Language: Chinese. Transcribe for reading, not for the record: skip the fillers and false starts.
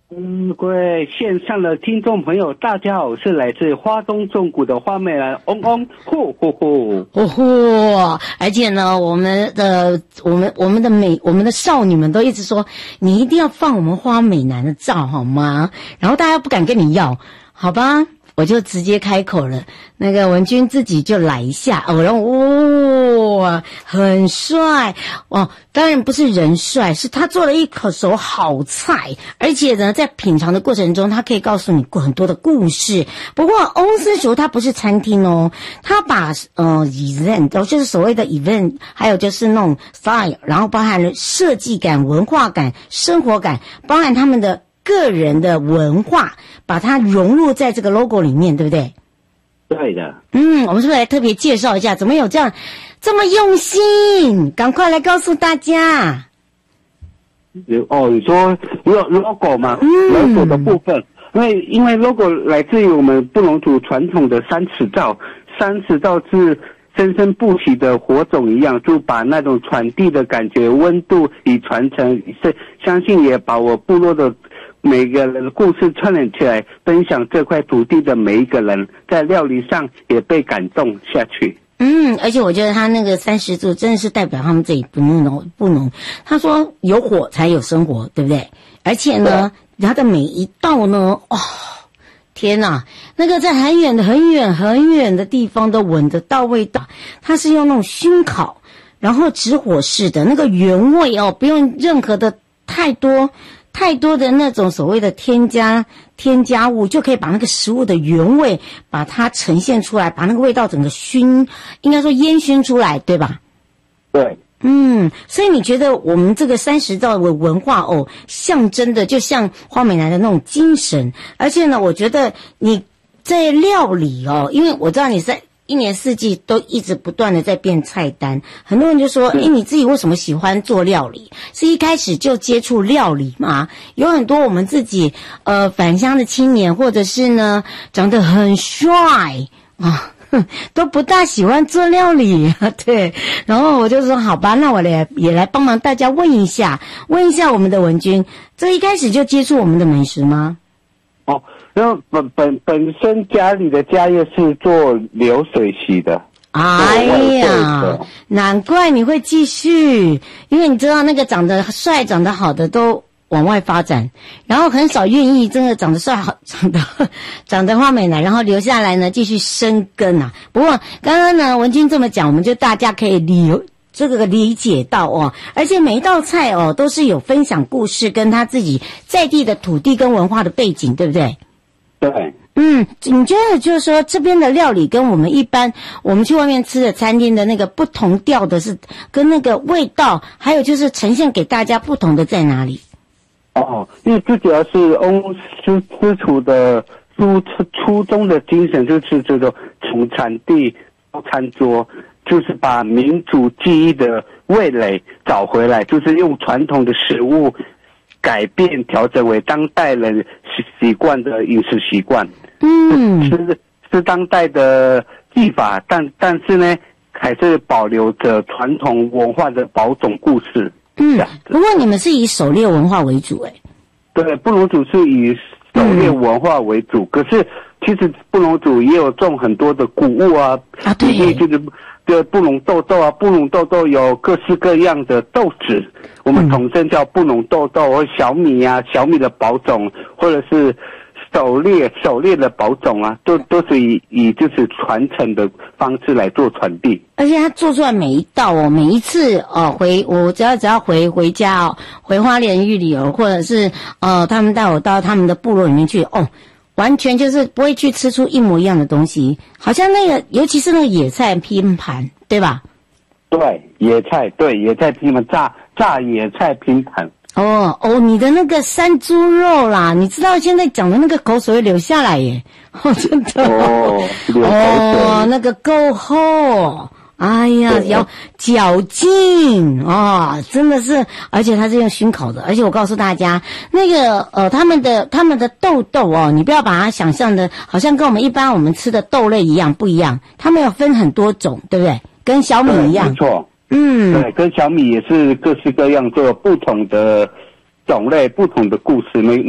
各位线上的听众朋友，大家好，我是来自花东纵谷的花美男嗡嗡呼呼呼呼呼！而且呢，我们的少女们都一直说，你一定要放我们花美男的照好吗？然后大家不敢跟你要，好吧？我就直接开口了，那个文君自己就来一下，然后哇，很帅哦！当然不是人帅，是他做了一手好菜，而且呢，在品尝的过程中，他可以告诉你很多的故事。不过翁丝竹它不是餐厅哦，他把event 就是所谓的 event， 还有就是那种 style， 然后包含了设计感、文化感、生活感，包含他们的个人的文化，把它融入在这个 logo 里面，对不对？ 对的。 我们是不是来特别介绍一下，怎么有这么用心？赶快来告诉大家。 你说 logo 嘛，logo 的部分，因为 logo 来自于我们布农族传统的三尺灶，三尺灶是生生不息的火种一样，就把那种传递的感觉、温度与传承，相信也把我部落的每个人的故事串联起来，分享这块土地的每一个人，在料理上也被感动下去。 而且我觉得他那个30族真的是代表他们这里布农。他说有火才有生活，对不对？而且呢，他的每一道呢，天哪，那个在很远的地方都闻得到味道。他是用那种熏烤，然后直火式的那个原味不用任何的太多的那种所谓的添加物，就可以把那个食物的原味把它呈现出来，把那个味道整个应该说烟熏出来，对吧？ 对。 所以你觉得我们这个30灶的文化象征的就像花美男的那种精神，而且呢，我觉得你在料理因为我知道你在一年四季都一直不断的在变菜单，很多人就说你自己为什么喜欢做料理？是一开始就接触料理吗？有很多我们自己返乡的青年，或者是呢长得很帅都不大喜欢做料理对。然后我就说好吧，那我也来帮忙大家问一下我们的文君，这一开始就接触我们的美食吗？ 然后本身家里的家业是做流水席的。 哎呀，难怪你会继续，因为你知道那个长得帅长得好的都往外发展，然后很少愿意真的长得帅好长得花美男然后留下来呢继续生根啊。不过刚刚呢文君这么讲，我们就大家可以理解到而且每一道菜都是有分享故事跟他自己在地的土地跟文化的背景，对不对？ 对。 你觉得就是说这边的料理跟我们一般我们去外面吃的餐厅的那个不同调的是跟那个味道，还有就是呈现给大家不同的在哪里？ 因为最主要是翁丝竹的初衷的精神，就是这种从产地到餐桌，就是把民族记忆的味蕾找回来，就是用传统的食物改变调整为当代人习惯的饮食习惯。是当代的技法，但是呢还是保留着传统文化的保种故事。 不过你们是以狩猎文化为主对，布农族是以狩猎文化为主，可是其实布农族也有种很多的谷物对，就是布农豆豆布农豆豆有各式各样的豆子，我们统称叫布农豆豆，或小米小米的保种，或者是狩猎的保种都是以就是传承的方式来做传递。 而且他做出来每一道每一次我只要回家回花莲玉里或者是他们带我到他们的部落里面去完全就是不会去吃出一模一样的东西，好像那个尤其是那个野菜拼盘，对吧？ 对，野菜拼盘，炸野菜拼盘。 你的那个山猪肉啦，你知道现在讲的那个口水会流下来耶，真的流口水那个够厚，哎呀，要嚼劲真的是，而且它是用熏烤的，而且我告诉大家，那个他们的豆豆你不要把它想象的好像跟我们一般我们吃的豆类一样，不一样，他们有分很多种，对不对？跟小米一样。 没错。对，跟小米也是各式各样，做不同的种类、不同的故事。